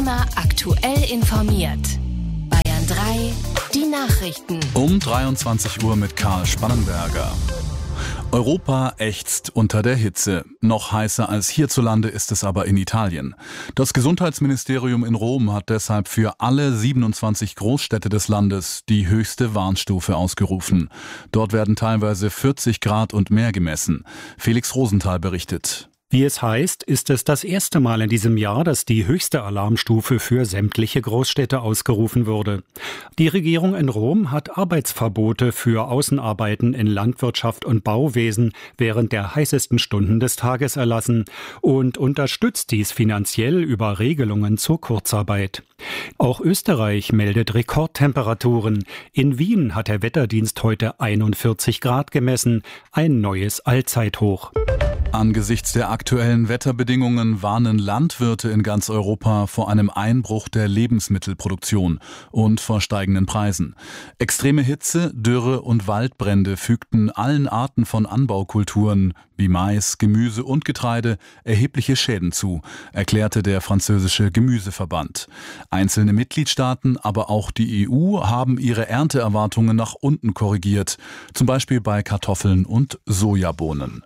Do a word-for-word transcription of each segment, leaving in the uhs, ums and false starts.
Immer aktuell informiert. Bayern drei, die Nachrichten. Um dreiundzwanzig Uhr mit Karl Spannenberger. Europa ächzt unter der Hitze. Noch heißer als hierzulande ist es aber in Italien. Das Gesundheitsministerium in Rom hat deshalb für alle siebenundzwanzig Großstädte des Landes die höchste Warnstufe ausgerufen. Dort werden teilweise vierzig Grad und mehr gemessen. Felix Rosenthal berichtet. Wie es heißt, ist es das erste Mal in diesem Jahr, dass die höchste Alarmstufe für sämtliche Großstädte ausgerufen wurde. Die Regierung in Rom hat Arbeitsverbote für Außenarbeiten in Landwirtschaft und Bauwesen während der heißesten Stunden des Tages erlassen und unterstützt dies finanziell über Regelungen zur Kurzarbeit. Auch Österreich meldet Rekordtemperaturen. In Wien hat der Wetterdienst heute einundvierzig Grad gemessen, ein neues Allzeithoch. Angesichts der aktuellen Wetterbedingungen warnen Landwirte in ganz Europa vor einem Einbruch der Lebensmittelproduktion und vor steigenden Preisen. Extreme Hitze, Dürre und Waldbrände fügten allen Arten von Anbaukulturen wie Mais, Gemüse und Getreide erhebliche Schäden zu, erklärte der französische Gemüseverband. Einzelne Mitgliedstaaten, aber auch die E U haben ihre Ernteerwartungen nach unten korrigiert, zum Beispiel bei Kartoffeln und Sojabohnen.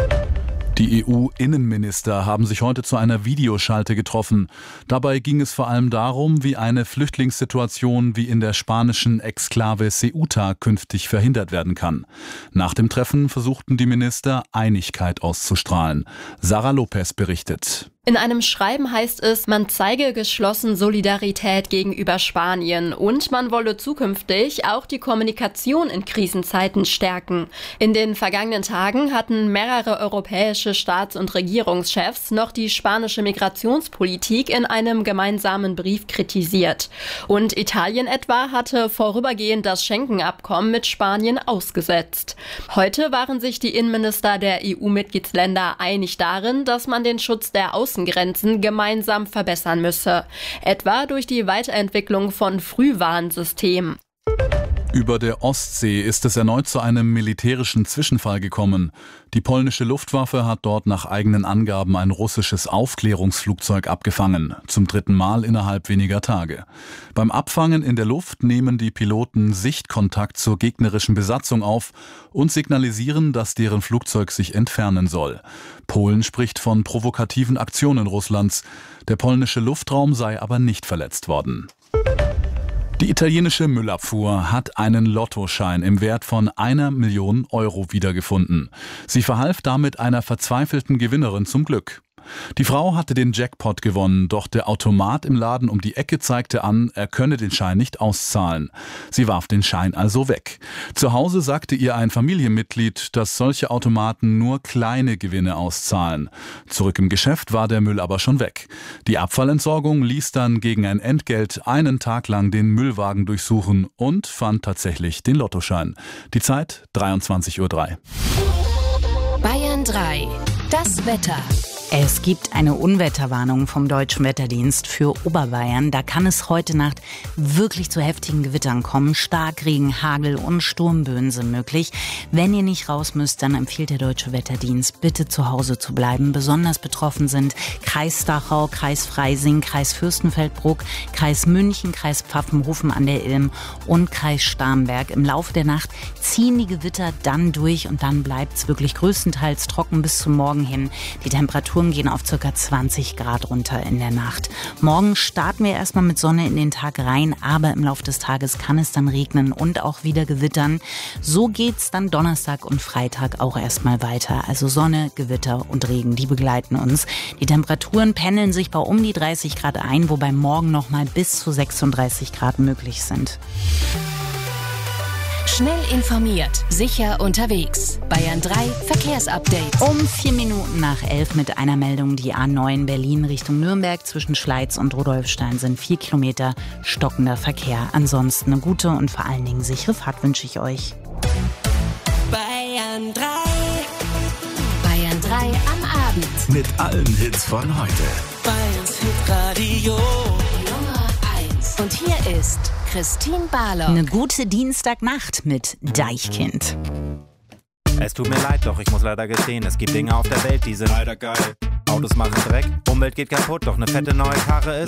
Die E U-Innenminister haben sich heute zu einer Videoschalte getroffen. Dabei ging es vor allem darum, wie eine Flüchtlingssituation wie in der spanischen Exklave Ceuta künftig verhindert werden kann. Nach dem Treffen versuchten die Minister, Einigkeit auszustrahlen. Sarah Lopez berichtet. In einem Schreiben heißt es, man zeige geschlossen Solidarität gegenüber Spanien und man wolle zukünftig auch die Kommunikation in Krisenzeiten stärken. In den vergangenen Tagen hatten mehrere europäische Staats- und Regierungschefs noch die spanische Migrationspolitik in einem gemeinsamen Brief kritisiert. Und Italien etwa hatte vorübergehend das Schengen-Abkommen mit Spanien ausgesetzt. Heute waren sich die Innenminister der E U-Mitgliedsländer einig darin, dass man den Schutz der Außengrenzen gemeinsam verbessern müsse, etwa durch die Weiterentwicklung von Frühwarnsystemen. Über der Ostsee ist es erneut zu einem militärischen Zwischenfall gekommen. Die polnische Luftwaffe hat dort nach eigenen Angaben ein russisches Aufklärungsflugzeug abgefangen, zum dritten Mal innerhalb weniger Tage. Beim Abfangen in der Luft nehmen die Piloten Sichtkontakt zur gegnerischen Besatzung auf und signalisieren, dass deren Flugzeug sich entfernen soll. Polen spricht von provokativen Aktionen Russlands. Der polnische Luftraum sei aber nicht verletzt worden. Die italienische Müllabfuhr hat einen Lottoschein im Wert von einer Million Euro wiedergefunden. Sie verhalf damit einer verzweifelten Gewinnerin zum Glück. Die Frau hatte den Jackpot gewonnen, doch der Automat im Laden um die Ecke zeigte an, er könne den Schein nicht auszahlen. Sie warf den Schein also weg. Zu Hause sagte ihr ein Familienmitglied, dass solche Automaten nur kleine Gewinne auszahlen. Zurück im Geschäft war der Müll aber schon weg. Die Abfallentsorgung ließ dann gegen ein Entgelt einen Tag lang den Müllwagen durchsuchen und fand tatsächlich den Lottoschein. Die Zeit dreiundzwanzig Uhr drei. Bayern drei, das Wetter. Es gibt eine Unwetterwarnung vom Deutschen Wetterdienst für Oberbayern. Da kann es heute Nacht wirklich zu heftigen Gewittern kommen. Starkregen, Hagel und Sturmböen sind möglich. Wenn ihr nicht raus müsst, dann empfiehlt der Deutsche Wetterdienst, bitte zu Hause zu bleiben. Besonders betroffen sind Kreis Dachau, Kreis Freising, Kreis Fürstenfeldbruck, Kreis München, Kreis Pfaffenhofen an der Ilm und Kreis Starnberg. Im Laufe der Nacht ziehen die Gewitter dann durch und dann bleibt es wirklich größtenteils trocken bis zum Morgen hin. Die Temperatur gehen auf ca. zwanzig Grad runter in der Nacht. Morgen starten wir erstmal mit Sonne in den Tag rein, aber im Laufe des Tages kann es dann regnen und auch wieder gewittern. So geht's dann Donnerstag und Freitag auch erstmal weiter. Also Sonne, Gewitter und Regen, die begleiten uns. Die Temperaturen pendeln sich bei um die dreißig Grad ein, wobei morgen nochmal bis zu sechsunddreißig Grad möglich sind. Schnell informiert, sicher unterwegs. Bayern drei Verkehrsupdate. Um vier Minuten nach elf mit einer Meldung. Die A neun Berlin Richtung Nürnberg zwischen Schleiz und Rudolfstein sind vier Kilometer stockender Verkehr. Ansonsten eine gute und vor allen Dingen sichere Fahrt wünsche ich euch. Bayern drei. Bayern drei am Abend. Mit allen Hits von heute. Bayerns Hitradio Nummer eins. Und hier ist Christine Barlock. Eine gute Dienstagnacht mit Deichkind. Es tut mir leid, doch ich muss leider gestehen, es gibt Dinge auf der Welt, die sind leider geil. Autos machen Dreck, Umwelt geht kaputt, doch eine fette neue Karre ist